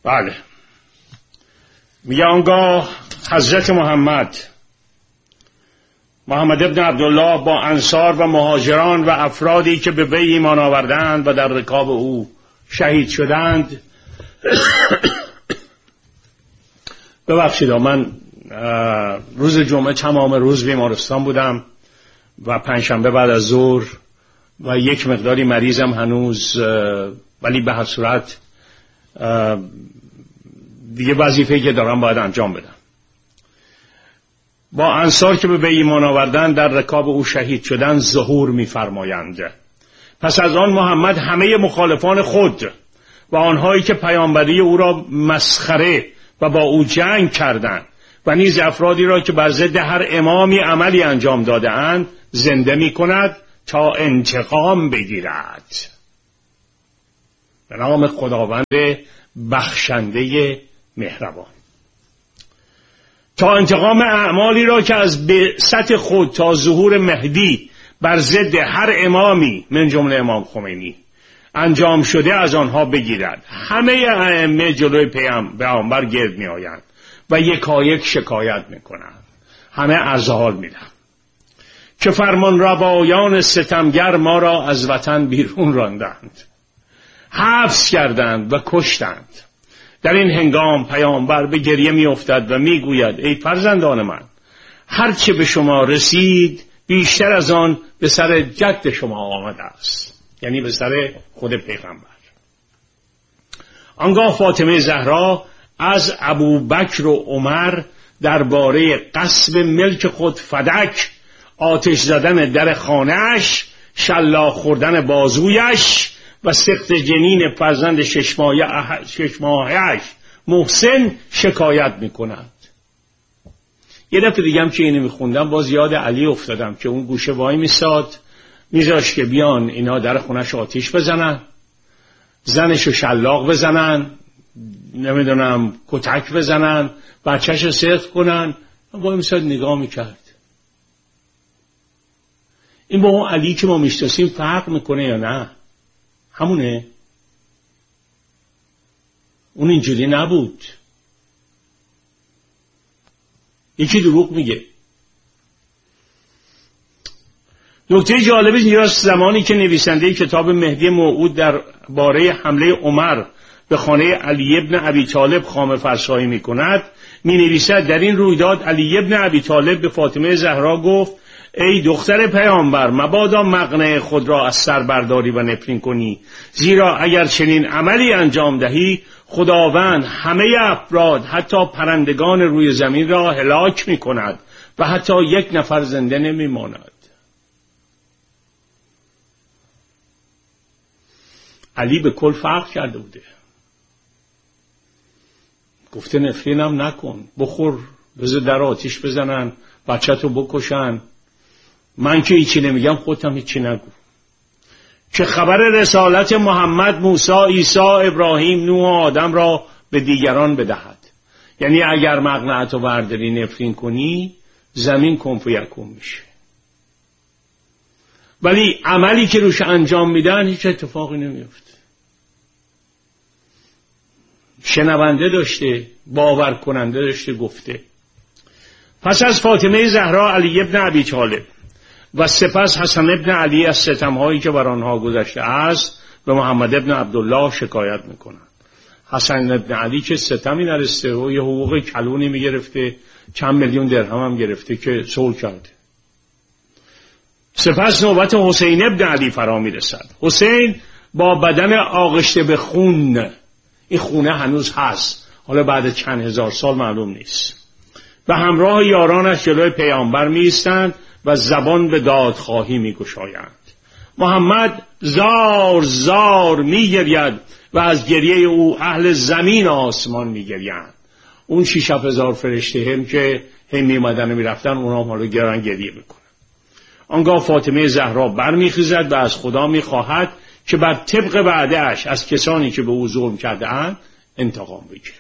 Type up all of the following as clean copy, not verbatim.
بله، میگه آنگاه حضرت محمد ابن عبدالله با انصار و مهاجران و افرادی که به وی ایمان آوردند و در رکاب او شهید شدند. ببخشید من روز جمعه تمام روز بیمارستان بودم و پنجشنبه بعد از ظهر و یک مقداری مریضم هنوز، ولی به هر صورت دیگه وظیفه‌ای که دارم باید انجام بدم. با انصار که به ایمان آوردن در رکاب او شهید شدن ظهور می‌فرمایند. پس از آن محمد همه مخالفان خود و آنهایی که پیامبری او را مسخره و با او جنگ کردند و نیز افرادی را که بر ضد هر امامی عملی انجام داده‌اند زنده می‌کند تا انتقام بگیرد. به نام خداوند بخشنده مهربان. تا انتقام اعمالی را که از بعثت خود تا ظهور مهدی بر ضد هر امامی من جمله امام خمینی انجام شده از آنها بگیرد. همه ائمه جلوی پیامبر گرد می آیند و یکایک شکایت می کنند. همه عرض حال می دهند که فرمان روایان ستمگر ما را از وطن بیرون راندند، حبس کردند و کشتند. در این هنگام پیامبر به گریه می افتد و می گوید ای فرزندان من، هرچه به شما رسید بیشتر از آن به سر جد شما آمده است، یعنی به سر خود پیغمبر. آنگاه فاطمه زهرا از ابوبکر و عمر درباره غصب ملک خود فدک، آتش زدن در خانه‌اش، شلاق خوردن بازویش و سقط جنین فرزند شش ماهه‌اش محسن شکایت می‌کند. یه دفعه دیگه هم که اینو می‌خوندم باز یاد علی افتادم که اون گوشه وای میساد، میذاشت که بیان اینا در خونش آتیش بزنن، زنشو شلاق بزنن، نمیدونم کتک بزنن، بچه‌شو سقط کنن. وای میساد نگاه میکرد. این با اون علی که ما میشناسیم فرق میکنه یا نه؟ همونه. اون اینجوری نبود. یکی دروغ میگه. نکته جالبی اینجاست، زمانی که نویسنده کتاب مهدی موعود در باره حمله عمر به خانه علی ابن ابی طالب خامه فرسایی می کند، می نویسد در این رویداد علی ابن ابی طالب به فاطمه زهرا گفت ای دختر پیامبر، مبادا مقنعه خود را از سر برداری و نفرین کنی، زیرا اگر چنین عملی انجام دهی خداوند همه افراد حتی پرندگان روی زمین را هلاک می کند و حتی یک نفر زنده نمی ماند. علی به کل فرق کرده بوده. گفته نفرینم نکن، بخور، بذار در آتیش بزنن، بچه‌تو بکشن، من که هیچی نمیگم، خودم هیچی نگو. که خبر رسالت محمد، موسی، عیسی، ابراهیم، نوح و آدم را به دیگران بدهد. یعنی اگر مقنعتو برداری نفرین کنی، زمین کن فیکون میشه. ولی عملی که روش انجام میدن هیچ اتفاقی نمیفته. شنونده داشته، باور کننده داشته گفته. پس از فاطمه زهرا علی ابن ابی طالب و سپس حسن ابن علی از ستمهایی که بر آنها گذشته است به محمد ابن عبدالله شکایت میکنند. حسن ابن علی که ستمی نرسته و یه حقوق کلونی میگرفته، چند میلیون درهم هم گرفته که صلح کرده. سپس نوبت حسین ابن علی فرا میرسد. حسین با بدن آغشته به خون، این خونه هنوز هست، حالا بعد چند هزار سال معلوم نیست، به همراه یارانش جلوی پیامبر می ایستند و زبان به دادخواهی می گشایند. محمد زار زار می گرید و از گریه او اهل زمین و آسمان می گریند. اون 6-7 هزار فرشته هم که هم می مدن و می رفتن، اونا هم حالا گریه می کنن. آنگاه فاطمه زهرا بر می خیزد و از خدا می خواهد که بر طبق وعده‌اش از کسانی که به او ظلم کرده اند انتقام بگیرد.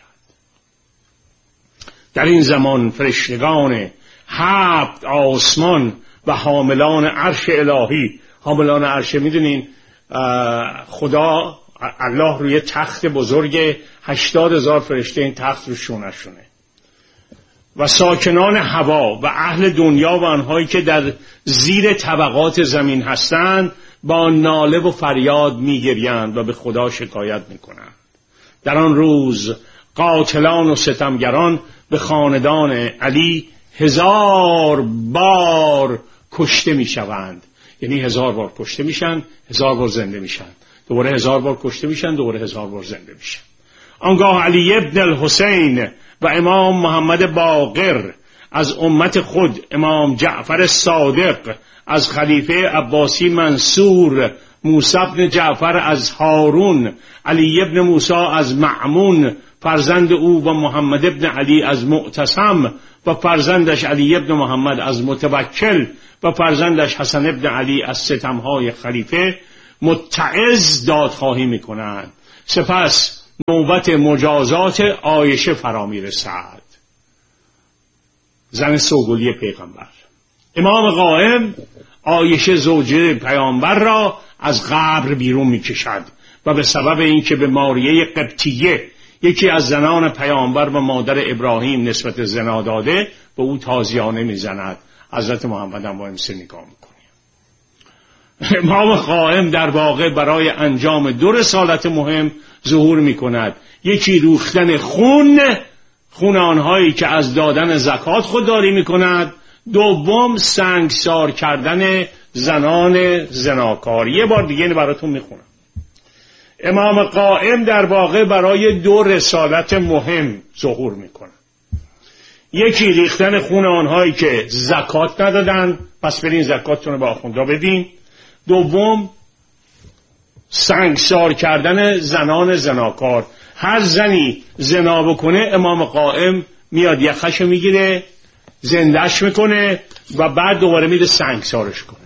در این زمان فرشتگان 7 آسمان و حاملان عرش الهی، حاملان عرش میدونین خدا الله روی تخت بزرگ 80,000 فرشته این تخت رو شونه و ساکنان هوا و اهل دنیا و آنهایی که در زیر طبقات زمین هستند با ناله و فریاد میگریند و به خدا شکایت میکنند. در آن روز قاتلان و ستمگران به خاندان علی 1000 بار کشته میشوند. یعنی 1000 بار کشته میشن، 1000 بار زنده میشن، دوباره 1000 بار کشته میشن، دوباره 1000 بار زنده میشن. آنگاه علی ابن الحسین و امام محمد باقر از امت خود، امام جعفر صادق از خلیفه عباسی منصور، موسی ابن جعفر از هارون، علی ابن موسی از مأمون فرزند او و محمد ابن علی از معتصم و فرزندش علی ابن محمد از متوکل و فرزندش حسن ابن علی از ستمهای خلیفه متعظ دادخواهی میکنند. سپس نوبت مجازات عایشه فرا میرسد، زن سوگلی پیغمبر. امام قائم عایشه زوجه پیامبر را از قبر بیرون میکشد و به سبب اینکه به ماریه قبطیه، یکی از زنان پیامبر و مادر ابراهیم، نسبت زنا داده، به او تازیانه میزند. حضرت محمد هم با امسه نگاه میکنه. امام قائم در واقع برای انجام 2 رسالت مهم ظهور میکند. یکی ریختن خون آنهایی که از دادن زکات خودداری میکند. دوم سنگسار کردن زنان زناکار. یه بار دیگه براتون میخونم. امام قائم در واقع برای 2 رسالت مهم ظهور میکنه. یکی ریختن خون آنهایی که زکات ندادن، پس برین زکاتتون رو به آخوندا بدین. دوم سنگسار کردن زنان زناکار. هر زنی زنا بکنه امام قائم میاد یخش میگیره، زندهش میکنه و بعد دوباره میره سنگسارش کنه.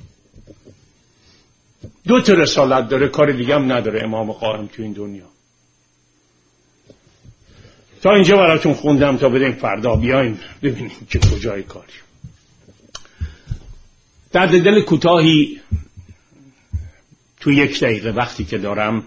2 رسالت داره، کار دیگه هم نداره امام قائم تو این دنیا. تا اینجا براتون خوندم تا بدیم فردا بیایم ببینیم که کجای کاری. در دل کوتاهی تو 1 دقیقه وقتی که دارم،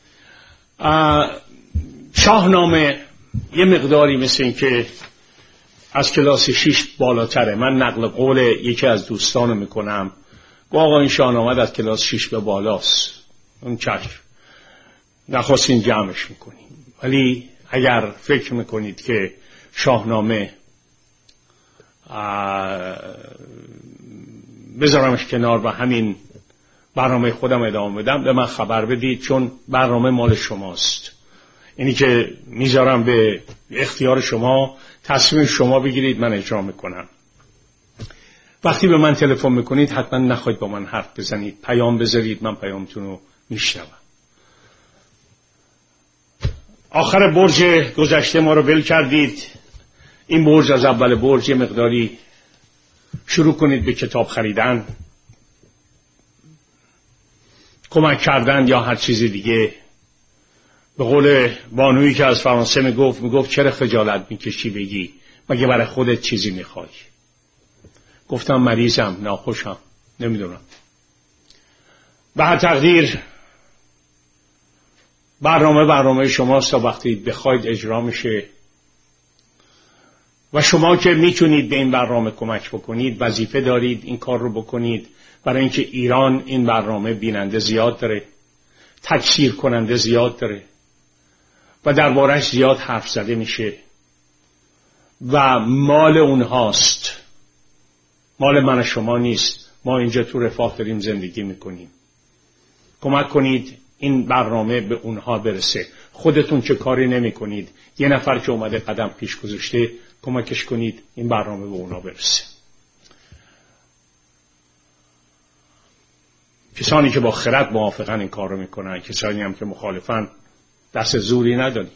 شاهنامه یه مقداری مثل این که از کلاس 6 بالاتره. من نقل قول یکی از دوستانو میکنم، آقا این شاهنامه از کلاس 6 به بالاست. اون چشم نخواستین جمعش میکنیم، ولی اگر فکر میکنید که شاهنامه بذارمش کنار و همین برنامه خودم ادامه بدم، به من خبر بدید، چون برنامه مال شماست. اینی که میذارم به اختیار شما، تصمیم شما بگیرید، من اجرا میکنم. وقتی به من تلفن میکنید حتما نخواهید با من حرف بزنید، پیام بذارید، من پیامتون رو میشنوم. آخر برج گذشته ما رو ول کردید. این برج از اول برج یه مقداری شروع کنید به کتاب خریدن، کمک کردن یا هر چیز دیگه. به قول بانویی که از فرانسه میگفت چرا خجالت میکشی بگی، مگه برای خودت چیزی میخوای؟ گفتم مریضم، ناخوشم، نمیدونم. به هر تقدیر برنامه شماست، وقتی بخواید اجرا میشه و شما که میتونید به این برنامه کمک بکنید، وظیفه دارید این کار رو بکنید، برای اینکه ایران این برنامه بیننده زیاد داره، تکثیر کننده زیاد داره و دربارش زیاد حرف زده میشه و مال اونهاست، مال من شما نیست. ما اینجا تو رفاه داریم زندگی میکنیم. کمک کنید این برنامه به اونها برسه. خودتون چه کاری نمی کنید، یه نفر که اومده قدم پیش گذاشته کمکش کنید این برنامه به اونها برسه. کسانی که با خرد موافقن این کار رو میکنن، کسانی هم که مخالفن دست زوری نداریم.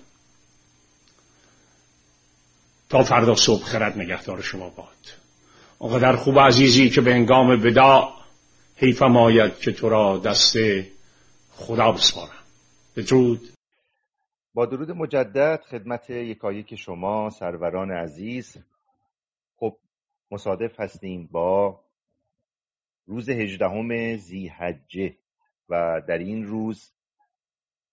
تا فردا صبح خرد نگهدار شما باد. آنقدر خوب عزیزی که به هنگام وداع حیفم آید که تو را دست خدا بسپارم. بدرود. با درود مجدد خدمت یکایک شما سروران عزیز. خب مصادف هستیم با روز 18 ذی‌حجه و در این روز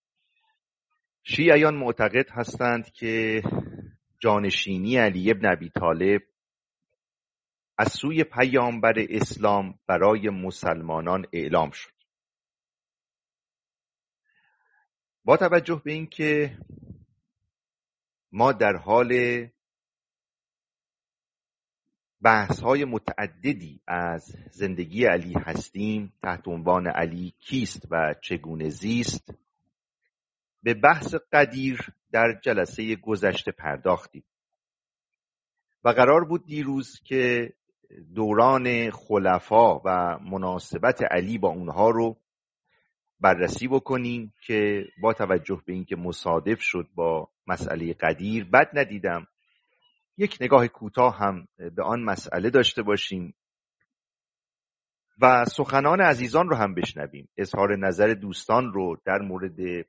شیعیان معتقد هستند که جانشینی علی ابن ابی طالب از سوی پیامبر اسلام برای مسلمانان اعلام شد. با توجه به این که ما در حال بحث‌های متعددی از زندگی علی هستیم تحت عنوان علی کیست و چگونه زیست، به بحث قدیر در جلسه گذشته پرداختیم و قرار بود دیروز که دوران خلفا و مناسبت علی با اونها رو بررسی بکنیم که با توجه به اینکه مصادف شد با مسئله قدیر بد ندیدم یک نگاه کوتاه هم به آن مسئله داشته باشیم و سخنان عزیزان رو هم بشنویم، اظهار نظر دوستان رو در مورد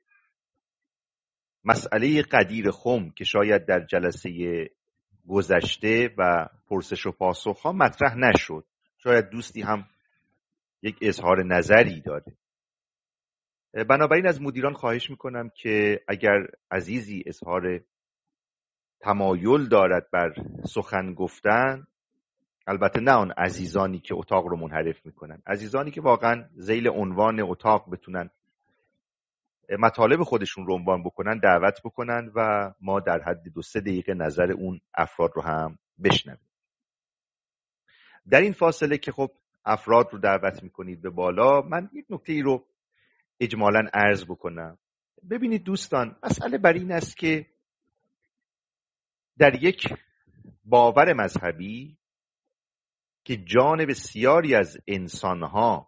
مسئله قدیر خم که شاید در جلسه گذشته و پرسش و پاسخ ها مطرح نشد. شاید دوستی هم یک اظهار نظری داره. بنابراین از مدیران خواهش میکنم که اگر عزیزی اظهار تمایل دارد بر سخن گفتن، البته نه آن عزیزانی که اتاق رو منحرف میکنن، عزیزانی که واقعا ذیل عنوان اتاق بتونن مطالب خودشون رو عنوان بکنن، دعوت بکنن و ما در حد 2-3 دقیقه نظر اون افراد رو هم بشنویم. در این فاصله که خب افراد رو دعوت میکنید به بالا، من یک نکته ای رو اجمالاً عرض بکنم. ببینید دوستان، مسئله بر این است که در یک باور مذهبی که جان بسیاری از انسانها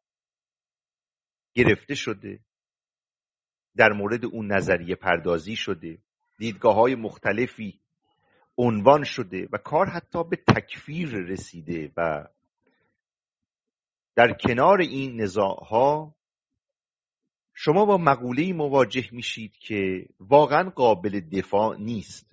گرفته شده، در مورد اون نظریه پردازی شده، دیدگاه‌های مختلفی عنوان شده و کار حتی به تکفیر رسیده و در کنار این نزاع‌ها شما با مقوله‌ای مواجه میشید که واقعا قابل دفاع نیست.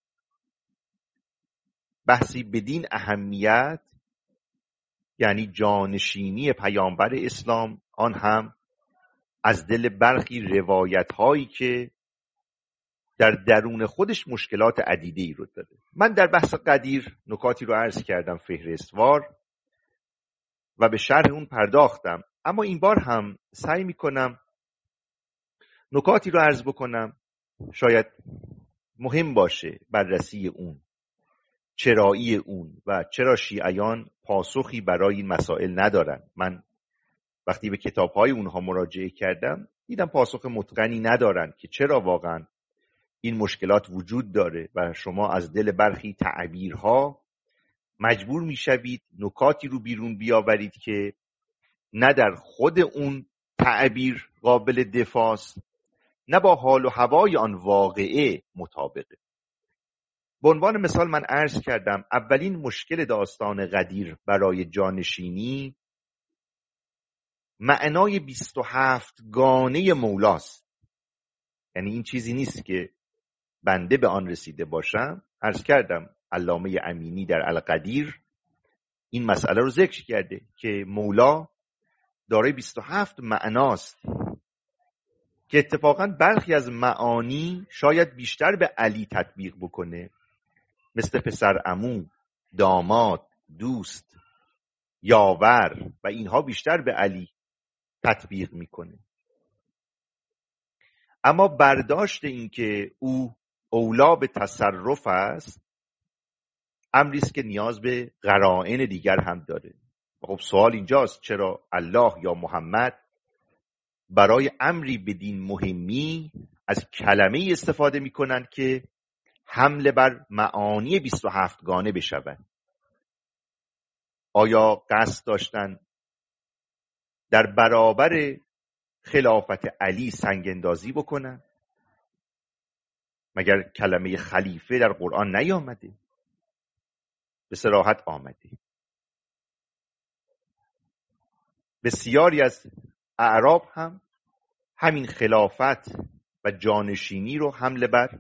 بحثی بدین اهمیت، یعنی جانشینی پیامبر اسلام، آن هم از دل برخی روایت هایی که در درون خودش مشکلات عدیده‌ای رو داره. من در بحث قدیر نکاتی رو عرض کردم فهرستوار و به شرح اون پرداختم، اما این بار هم سعی میکنم نکاتی رو عرض بکنم شاید مهم باشه بررسی اون، چرایی اون و چرا شیعیان پاسخی برای این مسائل ندارن. من وقتی به کتاب‌های اونها مراجعه کردم دیدم پاسخ متقنی ندارن که چرا واقعا این مشکلات وجود داره و شما از دل برخی تعبیرها مجبور میشوید نکاتی رو بیرون بیاورید که نه در خود اون تعبیر قابل دفاع است، نه با حال و هوای آن واقعه مطابقه. به عنوان مثال من عرض کردم اولین مشکل داستان قدیر برای جانشینی معنای 27 گانه مولاست. یعنی این چیزی نیست که بنده به آن رسیده باشم. عرض کردم علامه امینی در القدیر این مسئله رو ذکر کرده که مولا دارای 27 معناست که اتفاقاً برخی از معانی شاید بیشتر به علی تطبیق بکنه، مثل پسر عمو، داماد، دوست، یاور و اینها بیشتر به علی تطبیق میکنه. اما برداشت این که او اولا به تصرف است امری است که نیاز به قرائن دیگر هم داره. خب سوال اینجاست چرا الله یا محمد برای امری بدین مهمی از کلمه استفاده میکنن که حمله بر معانی 27 گانه بشود؟ آیا قصد داشتن در برابر خلافت علی سنگ اندازی بکنن؟ مگر کلمه خلیفه در قرآن نیامده؟ به صراحت آمده. بسیاری از اعراب هم همین خلافت و جانشینی رو حمله بر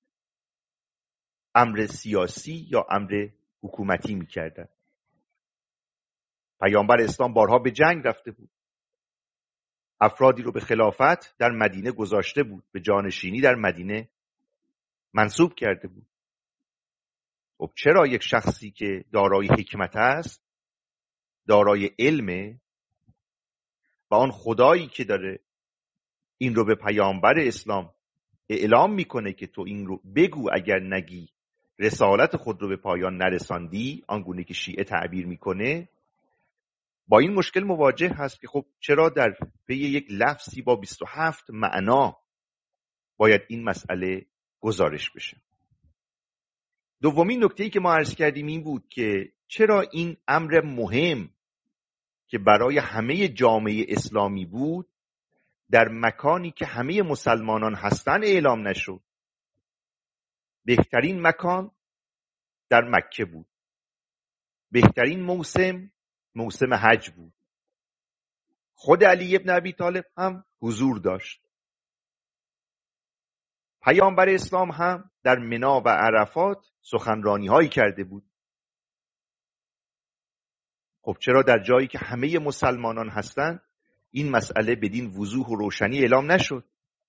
امر سیاسی یا امر حکومتی میکردن. پیامبر اسلام بارها به جنگ رفته بود. افرادی رو به خلافت در مدینه گذاشته بود، به جانشینی در مدینه منصوب کرده بود. خب چرا یک شخصی که دارای حکمت است، دارای علم و آن خدایی که داره این رو به پیامبر اسلام اعلام میکنه که تو این رو بگو، اگر نگی رسالت خود رو به پایان نرساندی، آنگونه که شیعه تعبیر میکنه، با این مشکل مواجه هست که خب چرا در پی یک لفظی با 27 معنا باید این مسئله گزارش بشه. دومین نکته‌ای که ما عرض کردیم این بود که چرا این امر مهم که برای همه جامعه اسلامی بود در مکانی که همه مسلمانان هستن اعلام نشد. بهترین مکان در مکه بود. بهترین موسم حج بود. خود علی ابن ابی طالب هم حضور داشت. پیامبر اسلام هم در منا و عرفات سخنرانی هایی کرده بود. خب چرا در جایی که همه مسلمانان هستند این مسئله بدین وضوح و روشنی اعلام نشد؟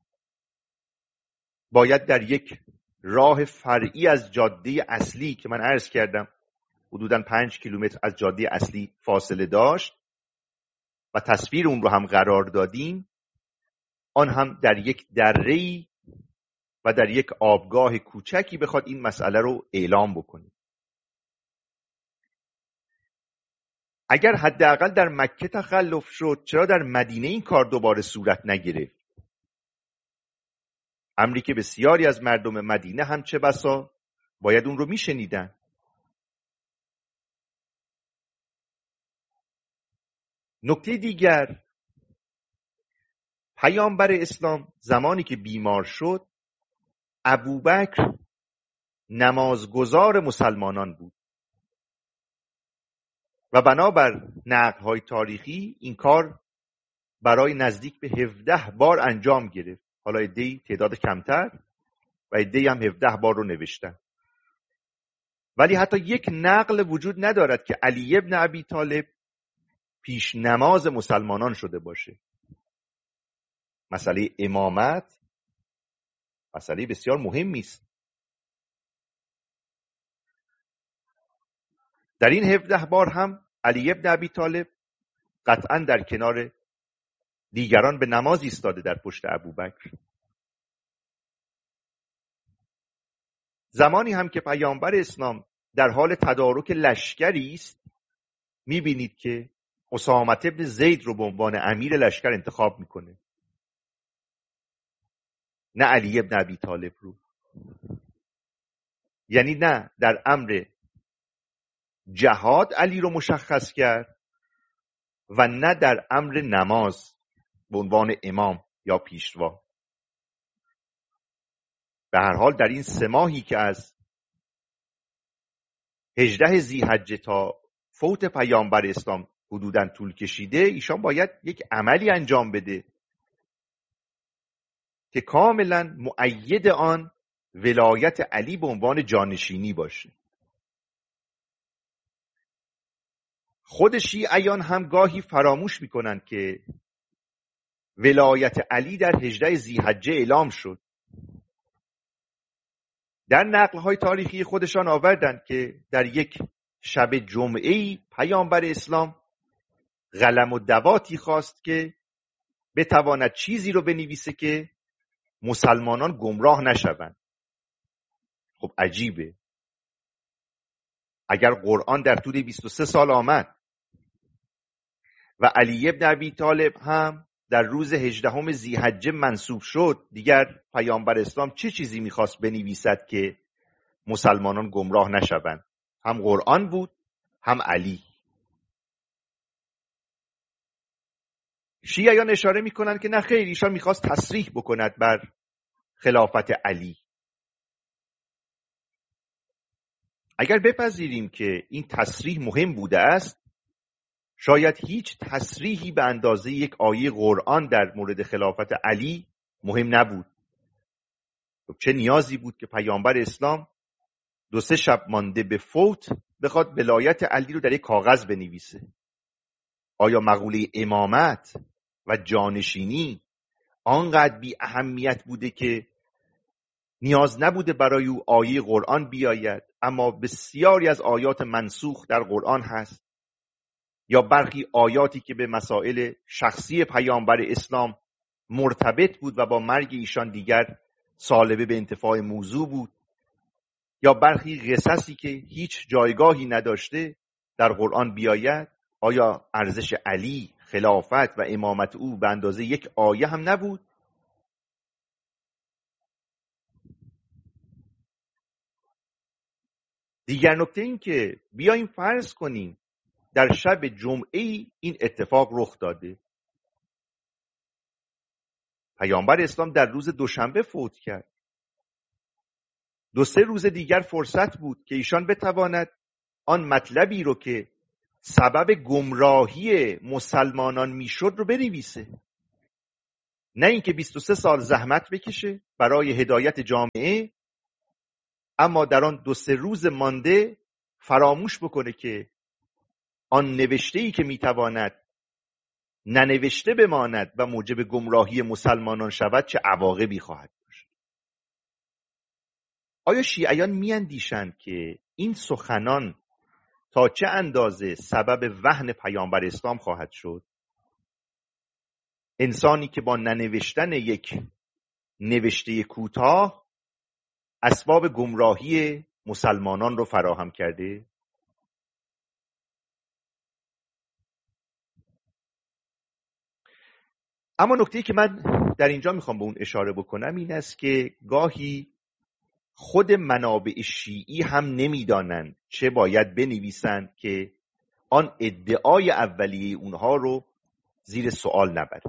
باید در یک راه فرعی از جاده اصلی که من عرض کردم حدوداً 5 کیلومتر از جاده اصلی فاصله داشت و تصویر اون رو هم قرار دادیم، آن هم در یک دره‌ای و در یک آبگاه کوچکی بخواد این مسئله رو اعلام بکنه. اگر حداقل در مکه تخلف شد، چرا در مدینه این کار دوباره صورت نگرفت؟ امری که بسیاری از مردم مدینه هم چه بسا باید اون رو میشنیدن. نکته دیگر، پیامبر اسلام زمانی که بیمار شد، ابوبکر نمازگزار مسلمانان بود و بنابر نقل‌های تاریخی این کار برای نزدیک به 17 بار انجام گرفت. حالا عده‌ای تعداد کمتر و عده‌ای هم 17 بار رو نوشتن. ولی حتی یک نقل وجود ندارد که علی ابن ابی طالب پیش نماز مسلمانان شده باشه. مسئله امامت مسئله بسیار مهمی است. در این 17 بار هم علی ابن ابی طالب قطعاً در کنار دیگران به نماز ایستاده در پشت ابوبکر. زمانی هم که پیامبر اسلام در حال تدارک لشکری است، می‌بینید که اسامه بن زید رو به عنوان امیر لشکر انتخاب میکنه، نه علی ابن ابی طالب رو. یعنی نه در امر جهاد علی رو مشخص کرد و نه در امر نماز به عنوان امام یا پیشوا. به هر حال در این 3 ماهی که از 18 ذی‌حجه تا فوت پیامبر اسلام حدوداً طول کشیده، ایشان باید یک عملی انجام بده که کاملا مؤید آن ولایت علی به عنوان جانشینی باشه. خود شیعیان هم گاهی فراموش میکنن که ولایت علی در 18 ذی‌حجه اعلام شد. در نقل‌های تاریخی خودشان آوردند که در یک شب جمعه‌ای پیامبر اسلام قلم و دواتی خواست که بتواند چیزی رو بنویسه که مسلمانان گمراه نشوند. خب عجیبه، اگر قرآن در طول 23 سال آمد و علی ابن ابی طالب هم در روز 18 ذی‌حجه منصوب شد، دیگر پیامبر اسلام چه چیزی میخواست بنویسد که مسلمانان گمراه نشوند؟ هم قرآن بود هم علی. شیعیان اشاره میکنند که نه خیر، ایشان میخواست تصریح بکند بر خلافت علی. اگر بپذیریم که این تصریح مهم بوده است، شاید هیچ تصریحی به اندازه یک آیه قرآن در مورد خلافت علی مهم نبود. چه نیازی بود که پیامبر اسلام 2-3 شب مانده به فوت بخواد ولایت علی رو در یک کاغذ بنویسه؟ آیا مقوله امامت و جانشینی آنقدر بی اهمیت بوده که نیاز نبوده برای او آیه قرآن بیاید، اما بسیاری از آیات منسوخ در قرآن هست، یا برخی آیاتی که به مسائل شخصی پیامبر اسلام مرتبط بود و با مرگ ایشان دیگر سالبه به انتفاع موضوع بود، یا برخی قصصی که هیچ جایگاهی نداشته در قرآن بیاید. آیا ارزش علی، خلافت و امامت او به اندازه یک آیه هم نبود؟ دیگر نکته این که بیاییم فرض کنیم در شب جمعه این اتفاق رخ داده. پیامبر اسلام در روز دوشنبه فوت کرد. 2-3 روز دیگر فرصت بود که ایشان بتواند آن مطلبی رو که سبب گمراهی مسلمانان میشد رو بنویسه، نه اینکه 23 سال زحمت بکشه برای هدایت جامعه، اما در آن 2-3 روز مانده فراموش بکنه که آن نوشته‌ای که میتواند ننوشته بماند و موجب گمراهی مسلمانان شود چه عواقبی خواهد داشت. آیا شیعیان میاندیشند که این سخنان تا چه اندازه سبب وهن پیامبر اسلام خواهد شد؟ انسانی که با ننوشتن یک نوشته کوتاه اسباب گمراهی مسلمانان رو فراهم کرده؟ اما نکته‌ای که من در اینجا میخوام به اون اشاره بکنم این است که گاهی خود منابع شیعی هم نمیدانند چه باید بنویسند که آن ادعای اولیه اونها رو زیر سوال نبره.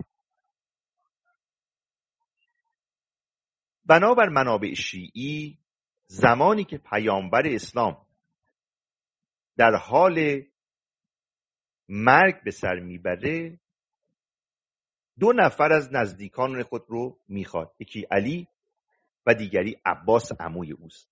بنابر منابع شیعی زمانی که پیامبر اسلام در حال مرگ به سر میبره 2 نفر از نزدیکان خود رو میخواد، یکی علی و دیگری عباس عموی اوست.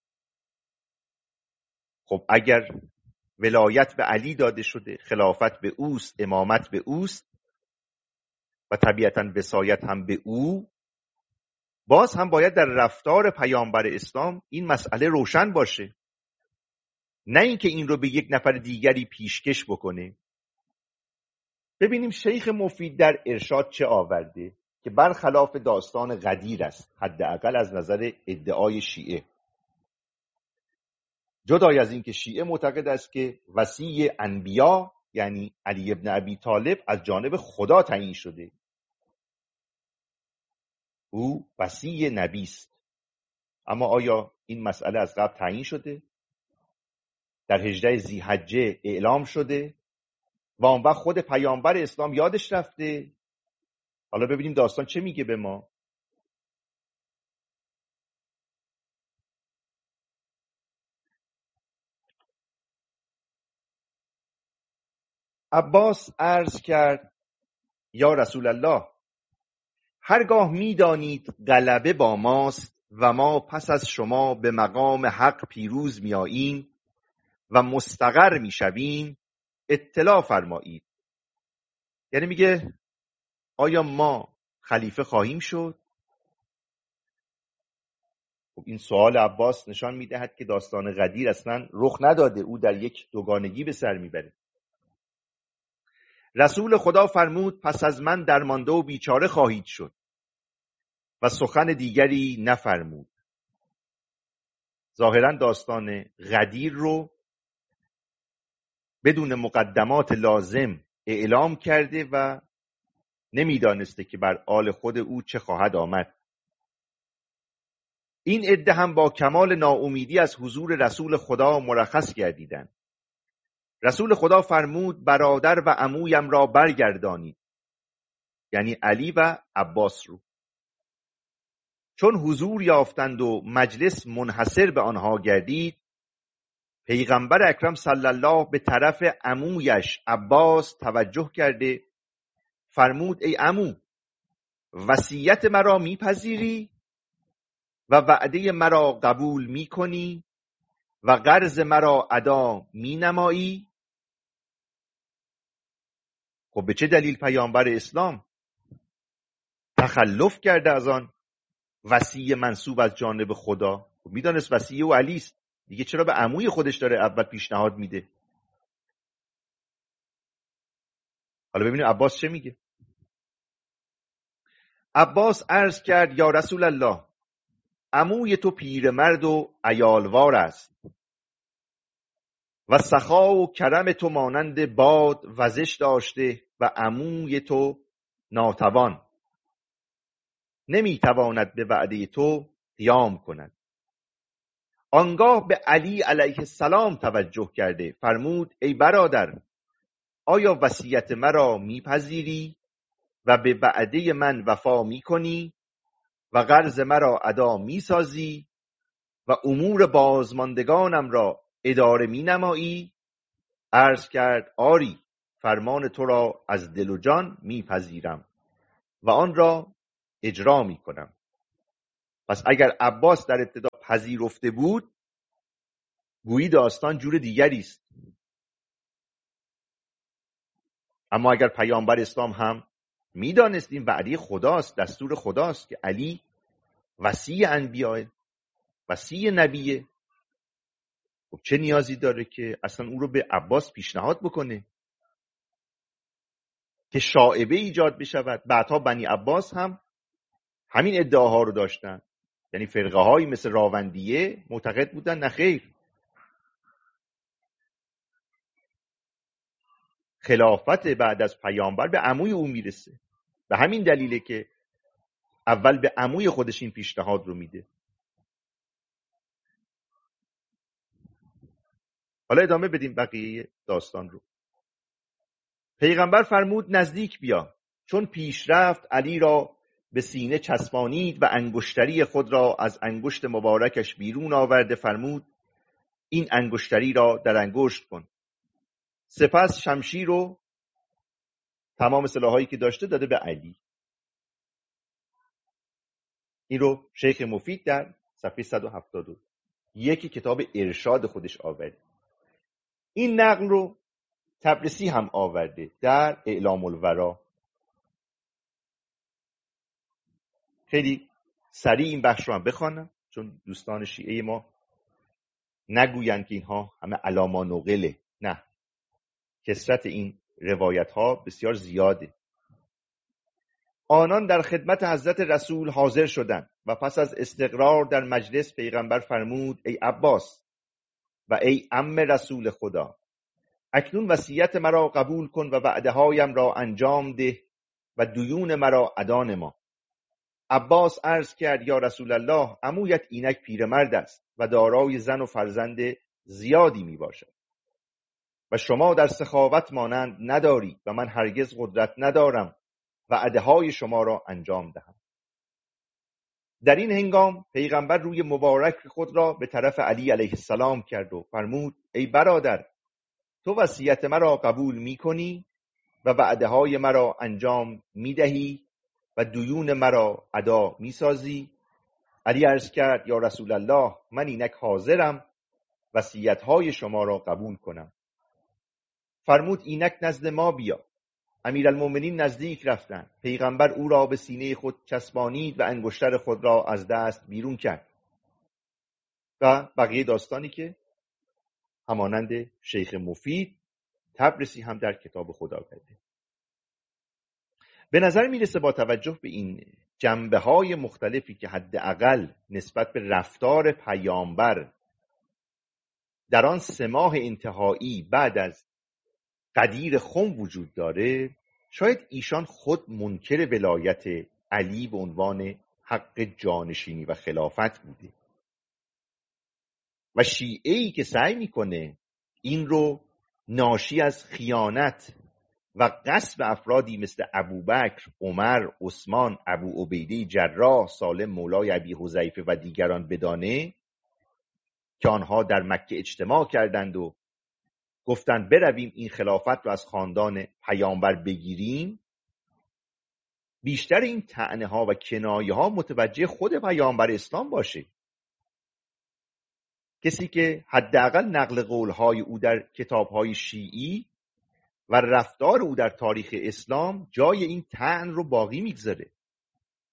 خب اگر ولایت به علی داده شده، خلافت به اوست، امامت به اوست و طبیعتاً وصایت هم به او، باز هم باید در رفتار پیامبر اسلام این مسئله روشن باشه، نه اینکه این رو به یک نفر دیگری پیشکش بکنه. ببینیم شیخ مفید در ارشاد چه آورده که برخلاف داستان غدیر است، حداقل از نظر ادعای شیعه. جدای از این که شیعه معتقد است که وصی انبیا یعنی علی ابن ابی طالب از جانب خدا تعیین شده، او وصی نبی است. اما آیا این مسئله از قبل تعیین شده؟ در 18 ذی‌حجه اعلام شده و اون وقت خود پیامبر اسلام یادش رفته؟ حالا ببینیم داستان چه میگه به ما. عباس عرض کرد یا رسول الله، هرگاه میدانید غلبه با ماست و ما پس از شما به مقام حق پیروز میاییم و مستقر میشویم اطلاع فرمایید. یعنی میگه آیا ما خلیفه خواهیم شد؟ خب این سوال عباس نشان میدهد که داستان غدیر اصلا رخ نداده، او در یک دوگانگی به سر میبره. رسول خدا فرمود پس از من درمانده و بیچاره خواهید شد و سخن دیگری نفرمود. ظاهرا داستان غدیر رو بدون مقدمات لازم اعلام کرده و نمیدانسته که بر آل خود او چه خواهد آمد. این عده هم با کمال ناامیدی از حضور رسول خدا مرخص گردیدند. رسول خدا فرمود برادر و عمویم را برگردانید، یعنی علی و عباس رو. چون حضور یافتند و مجلس منحصر به آنها گردید، پیغمبر اکرم صلی الله به طرف عمویش عباس توجه کرده فرمود ای عمو، وصیت مرا میپذیری و وعده مرا قبول میکنی و قرض مرا ادا مینمایی؟ خب به چه دلیل پیامبر اسلام تخلف کرده از آن وصی منسوب از جانب خدا. میدانست وصی او علی است، دیگه چرا به عموی خودش داره اول پیشنهاد میده؟ حالا ببینیم عباس چه میگه. عباس عرض کرد یا رسول الله، عموی تو پیرمرد و عیالوار است و سخا و کرم تو مانند باد وزش داشته و عموی تو ناتوان، نمیتواند به وعده تو قیام کند. آنگاه به علی علیه السلام توجه کرده فرمود ای برادر، آیا وصیت مرا میپذیری و به وعده من وفا میکنی و قرض مرا ادا میسازی و امور بازماندگانم را اداره مینمایی؟ عرض کرد آری، فرمان تو را از دل و جان میپذیرم و آن را اجرا میکنم. پس اگر عباس در ابتدا پذیرفته بود، گویی داستان جور دیگری است. اما اگر پیامبر اسلام هم میدانست این وعده خداست، دستور خداست که علی وصی انبیاء، وصی نبیه، خب چه نیازی داره که اصلا او رو به عباس پیشنهاد بکنه که شائبه ایجاد بشود؟ بعدها بنی عباس هم همین ادعاها رو داشتن، یعنی فرقه هایی مثل راوندیه معتقد بودن نه خیر، خلافت بعد از پیامبر به عموی او میرسه. به همین دلیله که اول به عموی خودش این پیشنهاد رو میده. حالا ادامه بدیم بقیه داستان رو. پیغمبر فرمود نزدیک بیا. چون پیش رفت علی را به سینه چسبانید و انگشتری خود را از انگشت مبارکش بیرون آورده فرمود این انگشتری را در انگشت کن. سپس شمشیر رو تمام سلاحایی که داشته داده به علی. این رو شیخ مفید در صفحه 171 کتاب ارشاد خودش آورده. این نقل رو طبرسی هم آورده در اعلام الورا. خیلی سریع این بخش رو هم بخوانم چون دوستان شیعه ما نگویند که اینها همه علاما نقله. نه، کثرت این روایت ها بسیار زیاده. آنان در خدمت حضرت رسول حاضر شدند و پس از استقرار در مجلس پیغمبر فرمود ای عباس و ای عم رسول خدا، اکنون وصیت مرا قبول کن و وعده هایم را انجام ده و دیون مرا ادا نما. عباس عرض کرد یا رسول الله، عمویت اینک پیرمرد است و دارای زن و فرزند زیادی می باشد و شما در سخاوت مانند نداری و من هرگز قدرت ندارم وعده های شما را انجام دهم. در این هنگام پیغمبر روی مبارک خود را به طرف علی علیه السلام کرد و فرمود ای برادر، تو وصیت مرا قبول می کنی و وعده های مرا انجام می دهی و دیون مرا ادا می سازی؟ علی عرض کرد یا رسول الله، من اینک حاضرم وصیت های شما را قبول کنم. فرمود اینک نزد ما بیا. امیرالمومنین نزدیک رفتند. پیغمبر او را به سینه خود چسبانید و انگشتر خود را از دست بیرون کرد. و بقیه داستانی که همانند شیخ مفید طبرسی هم در کتاب خدا کرده. به نظر میرسه با توجه به این جنبه‌های مختلفی که حداقل نسبت به رفتار پیامبر در آن 3 ماه انتهایی بعد از غدیر خم وجود داره، شاید ایشان خود منکر ولایت علی به عنوان حق جانشینی و خلافت بوده و شیعه‌ای که سعی میکنه این رو ناشی از خیانت و غصب افرادی مثل ابوبکر، عمر، عثمان، ابو عبیده جراح، سالم مولای ابی حذیفه و دیگران بدانه که آنها در مکه اجتماع کردند و گفتند برویم این خلافت رو از خاندان پیامبر بگیریم، بیشتر این طعنه ها و کنایه ها متوجه خود پیامبر اسلام باشه. کسی که حداقل نقل قول های او در کتاب های شیعی و رفتار او در تاریخ اسلام جای این طعن رو باقی میگذاره.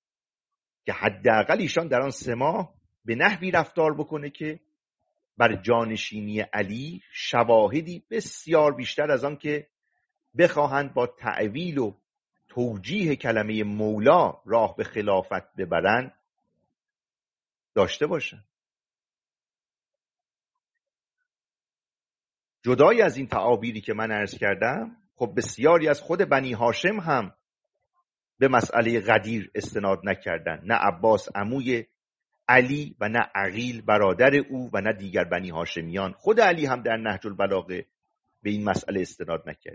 که حداقل ایشان در آن 3 ماه به نحوی رفتار بکنه که بر جانشینی علی شواهدی بسیار بیشتر از آن که بخواهند با تعویل و توجیه کلمه مولا راه به خلافت ببرند داشته باشند. جدای از این تعابیری که من عرض کردم، خب بسیاری از خود بنی هاشم هم به مسئله غدیر استناد نکردند، نه عباس عموی علی و نه عقیل برادر او و نه دیگر بنی هاشمیان. خود علی هم در نهج البلاغه به این مسئله استناد نکرد.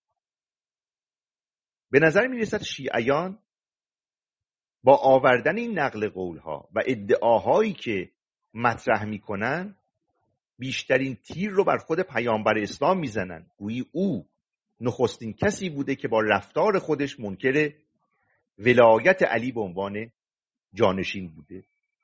به نظر می رسد شیعیان با آوردن این نقل قولها و ادعاهایی که مطرح می کنن بیشترین تیر رو بر خود پیامبر اسلام می زنن. گویی او نخستین کسی بوده که با رفتار خودش منکر ولایت علی به عنوان جانشین بوده.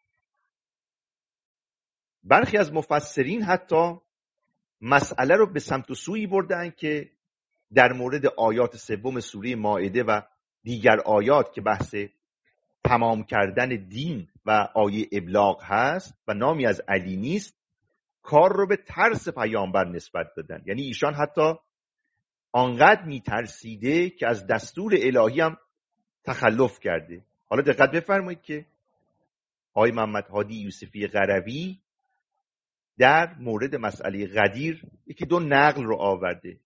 برخی از مفسرین حتی مسئله رو به سمت و سویی بردن که در مورد آیات 3 سوره مائده و دیگر آیات که بحث تمام کردن دین و آیه ابلاغ هست و نامی از علی نیست، کار رو به ترس پیامبر نسبت دادن. یعنی ایشان حتی آنقدر میترسیده که از دستور الهی هم تخلف کرده. حالا دقت بفرمایید که آقای محمد هادی یوسفی قروی در مورد مسئله غدیر 1-2 نقل رو آورده.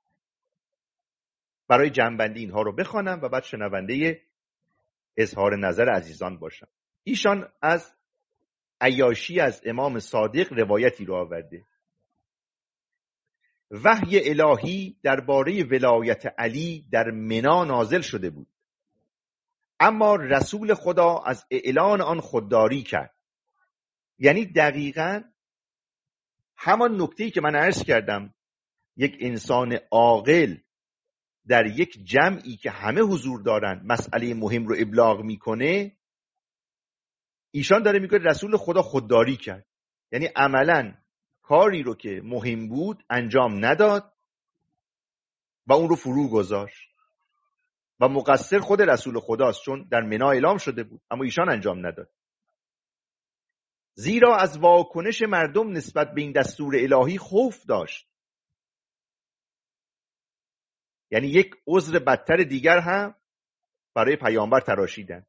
برای جنبندی اینها رو بخوانم و بعد شنونده اظهار نظر عزیزان باشم. ایشان از عیاشی از امام صادق روایتی رو آورده. وحی الهی درباره ولایت علی در منی نازل شده بود، اما رسول خدا از اعلان آن خودداری کرد. یعنی دقیقاً همان نکته‌ای که من عرض کردم، یک انسان عاقل در یک جمعی که همه حضور دارن مسئله مهم رو ابلاغ میکنه، ایشان داره میگه رسول خدا خودداری کرد. یعنی عملاً کاری رو که مهم بود انجام نداد و اون رو فرو گذاشت و مقصر خود رسول خداست، چون در منی اعلام شده بود اما ایشان انجام نداد. زیرا از واکنش مردم نسبت به این دستور الهی خوف داشت. یعنی یک عذر بدتر دیگر هم برای پیامبر تراشیدن.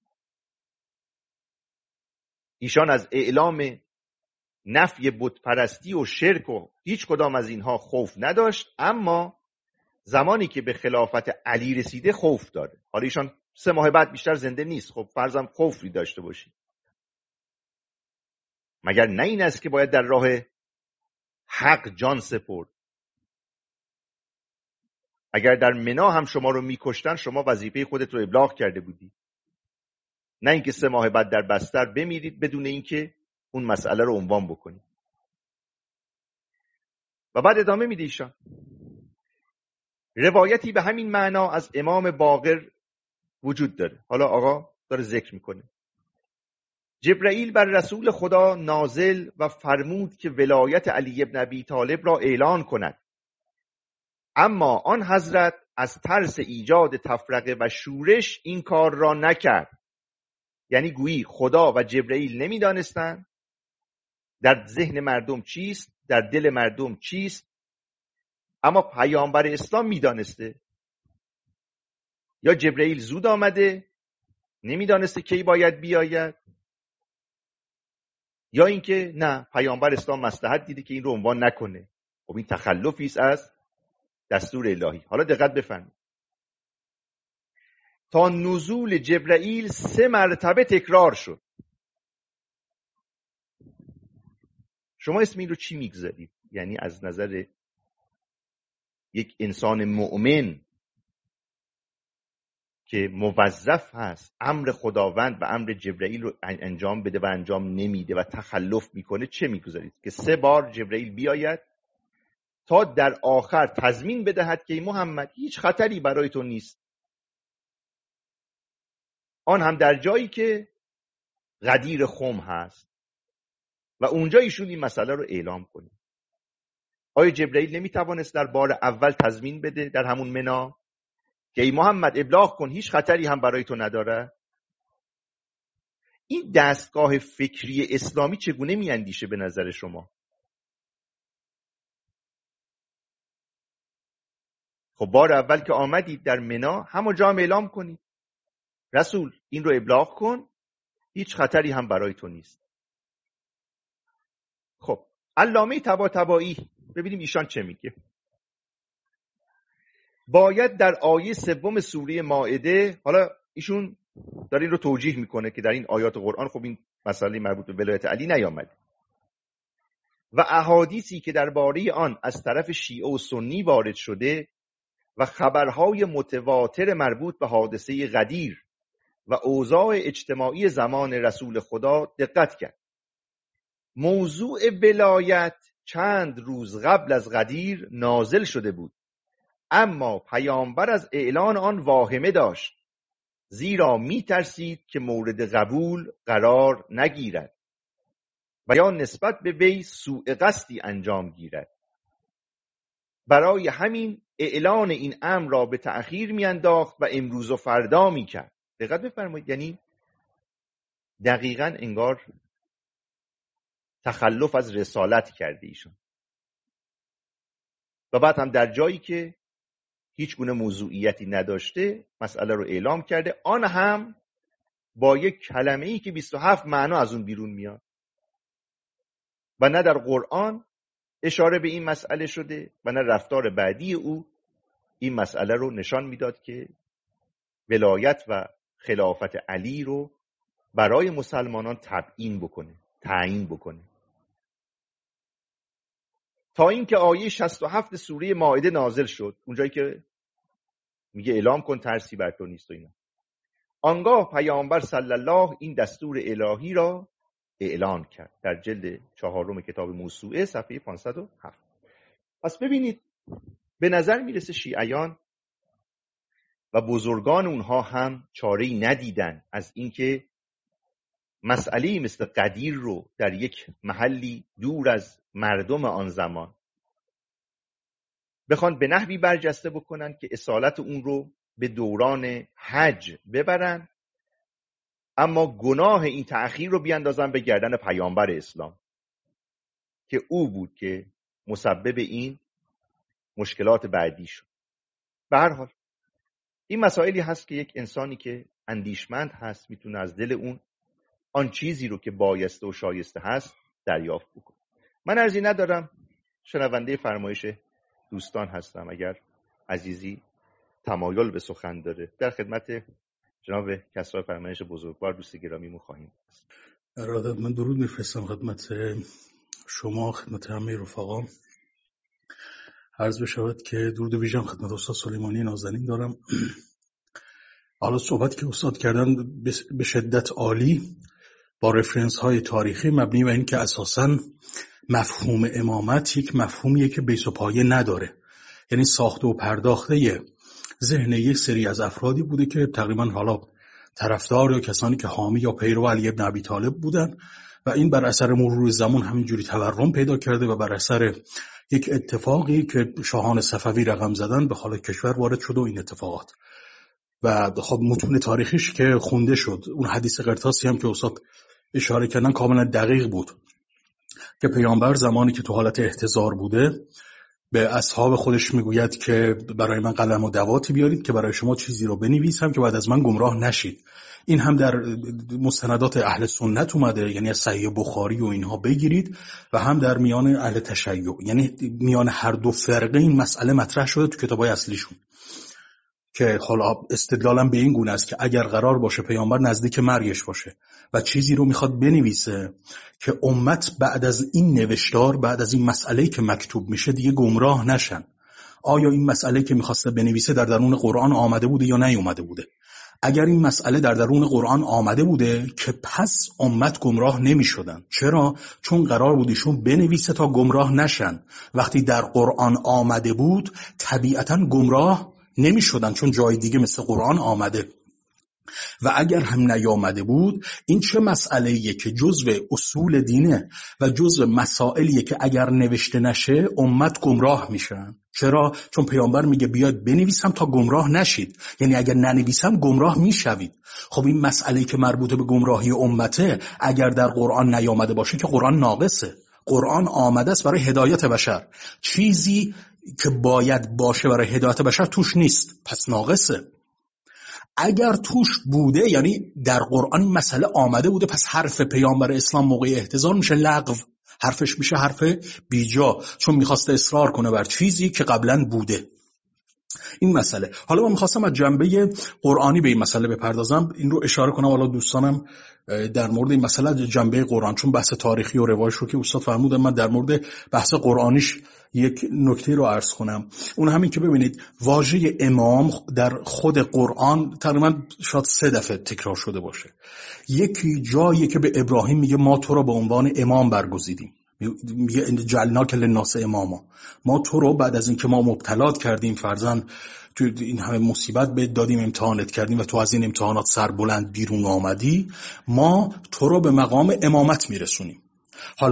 ایشان از اعلام نفی بت پرستی و شرک و هیچ کدام از اینها خوف نداشت، اما زمانی که به خلافت علی رسیده خوف داره. حالا ایشان 3 ماه بعد بیشتر زنده نیست، خب فرضاً خوفی داشته باشید. مگر نه این است که باید در راه حق جان سپرد؟ اگر در منی هم شما رو میکشتن، شما وظیفه خودت رو ابلاغ کرده بودی، نه اینکه 3 ماه بعد در بستر بمیرید بدون اینکه اون مسئله رو عنوان بکنید. و بعد ادامه میده ایشان روایتی به همین معنا از امام باقر وجود داره. حالا آقا داره ذکر میکنه. جبرائیل بر رسول خدا نازل و فرمود که ولایت علی ابن ابی طالب را اعلان کند، اما آن حضرت از ترس ایجاد تفرقه و شورش این کار را نکرد. یعنی گویی خدا و جبرائیل نمیدانستند در ذهن مردم چیست، در دل مردم چیست، اما پیامبر اسلام میدانسته. یا جبرائیل زود آمده نمیدانسته کی باید بیاید، یا اینکه نه پیامبر اسلام مصلحت دیده که این رو عنوان نکنه. خب این تخلفی است از دستور الهی. حالا دقت بفرمایید. تا نزول جبرائیل 3 مرتبه تکرار شد. شما اسم این رو چی میگذارید؟ یعنی از نظر یک انسان مؤمن که موظف هست امر خداوند و امر جبرائیل رو انجام بده و انجام نمیده و تخلف میکنه، چه میگذارید؟ که 3 بار جبرائیل بیاید تا در آخر تضمین بدهد که محمد هیچ خطری برای تو نیست، آن هم در جایی که غدیر خم هست و اونجا ایشون این مسئله رو اعلام کنه. آیا جبرائیل نمیتوانست در بار اول تضمین بده در همون منی که ای محمد ابلاغ کن هیچ خطری هم برای تو نداره؟ این دستگاه فکری اسلامی چگونه میاندیشه به نظر شما؟ خب بار اول که آمدید در منا همونجا هم اعلام کنید رسول این رو ابلاغ کن، هیچ خطری هم برای تو نیست. خب علامه طباطبایی ببینیم ایشان چه میگه. باید در آیه 3 سوره مائده، حالا ایشون داره این رو توجیه میکنه که در این آیات قرآن خب این مسئله مربوط به ولایت علی نیامده و احادیثی که درباره آن از طرف شیعه و سنی وارد شده و خبرهای متواتر مربوط به حادثه غدیر و اوضاع اجتماعی زمان رسول خدا دقت کرد. موضوع ولایت چند روز قبل از غدیر نازل شده بود، اما پیامبر از اعلان آن واهمه داشت، زیرا می ترسید که مورد قبول قرار نگیرد و یا نسبت به وی سوء قصدی انجام گیرد. برای همین اعلان این امر را به تأخیر می انداخت و امروز و فردا می کرد. دقت بفرمایید، یعنی دقیقاً انگار تخلف از رسالت کرده ایشون. و بعد هم در جایی که هیچ گونه موضوعیتی نداشته مسئله رو اعلام کرده، آن هم با یک کلمه‌ای که 27 معنا از اون بیرون میاد و نه در قرآن اشاره به این مسئله شده و نه رفتار بعدی او این مسئله رو نشان میداد که ولایت و خلافت علی رو برای مسلمانان تعیین بکنه. تا اینکه آیه 67 سوره مائده نازل شد، اونجایی که میگه اعلام کن ترسی بر تو نیست و اینا. آنگاه پیامبر صلی الله این دستور الهی را اعلان کرد در جلد 4 کتاب موسوعه صفحه 507. پس ببینید به نظر میرسه شیعیان و بزرگان اونها هم چاره‌ای ندیدن از اینکه مسئله‌ای مثل غدیر رو در یک محلی دور از مردم آن زمان بخوان به نحوی برجسته بکنن که اصالت اون رو به دوران حج ببرن، اما گناه این تأخیر رو بیاندازن به گردن پیامبر اسلام که او بود که مسبب این مشکلات بعدی شد. به هر حال این مسائلی هست که یک انسانی که اندیشمند هست میتونه از دل اون آن چیزی رو که بایسته و شایسته هست دریافت بکنه. من عرضی ندارم، شنونده فرمایش دوستان هستم. اگر عزیزی تمایل به سخن داره در خدمت جناب کسرای فرمایش بزرگوار دوست گرامیمون خواهیم. ارادت من درود میفرستم خدمت شما، خدمت همه رفقا. عرض بشود که درود ویژه‌ام خدمت استاد سلیمانی نازنین دارم. حالا صحبت که استاد کردن به شدت عالی با رفرنس های تاریخی مبنی بر این که اساساً مفهوم امامت یک مفهومیه که بیس و پایه نداره، یعنی ساخته و پرداخته ذهن یک سری از افرادی بوده که تقریبا حالا طرفدار یا کسانی که حامی یا پیرو علی ابن ابی طالب بودن و این بر اثر مرور زمان همینجوری تورم پیدا کرده و بر اثر یک اتفاقی که شاهان صفوی رقم زدن به حال کشور وارد شد و این اتفاقات و خب متون تاریخیش که خونده شد. اون حدیث قرطاسی هم که استاد اشاره کردن کاملا دقیق بود که پیامبر زمانی که تو حالت احتضار بوده به اصحاب خودش میگوید که برای من قلم و دواتی بیارید که برای شما چیزی رو بنویسم که بعد از من گمراه نشید. این هم در مستندات اهل سنت اومده، یعنی از صحیح بخاری و اینها بگیرید، و هم در میان اهل تشیع، یعنی میان هر دو فرقه این مسئله مطرح شده تو کتابای اصلیشون که حالا استدلالم به این گونه است که اگر قرار باشه پیامبر نزدیک مرگش باشه و چیزی رو میخواد بنویسه که امت بعد از این نوشتار، بعد از این مسئله‌ای که مکتوب میشه دیگه گمراه نشن، آیا این مسئله که میخواسته بنویسه در درون قرآن آمده بوده یا نیومده بوده؟ اگر این مسئله در درون قرآن آمده بوده که پس امت گمراه نمیشدن. چرا؟ چون قرار بود ایشون بنویسه تا گمراه نشن. وقتی در قرآن آمده بود طبیعتاً گمراه نمی شدن، چون جای دیگه مثل قرآن آمده. و اگر هم نیامده بود این چه مسئله‌ایه که جزو اصول دینه و جزو مسائلیه که اگر نوشته نشه امت گمراه میشن. چرا؟ چون پیامبر میگه بیاید بنویسم تا گمراه نشید، یعنی اگر ننویسم گمراه میشوید. خب این مسئله‌ای که مربوط به گمراهی امته اگر در قرآن نیامده باشه که قرآن ناقصه. قرآن آمده است برای هدایت بشر، چیزی که باید باشه برای هدایت بشر توش نیست، پس ناقصه. اگر توش بوده یعنی در قرآن این مسئله آمده بوده، پس حرف پیامبر اسلام موقع احتضار میشه لغو، حرفش میشه حرف بیجا، چون میخواسته اصرار کنه بر چیزی که قبلا بوده. این مسئله. حالا من میخواستم از جنبه قرآنی به این مسئله بپردازم، این رو اشاره کنم. حالا دوستانم در مورد این مسئله جنبه قرآن، چون بحث تاریخی و روایش رو که استاد فرمودن، من در مورد بحث قرآنیش یک نکته رو عرض کنم. اون همین که ببینید واژه امام در خود قرآن تقریبا شاید 3 دفعه تکرار شده باشه. یکی جایی که به ابراهیم میگه ما تو رو به عنوان امام برگزیدیم، میگه جعلناک للناس اماما، ما تو رو بعد از اینکه ما مبتلات کردیم فرزند تو این همه مصیبت بهت دادیم، امتحانت کردیم و تو از این امتحانات سربلند بیرون آمدی، ما تو رو به مقام امامت میرسونیم.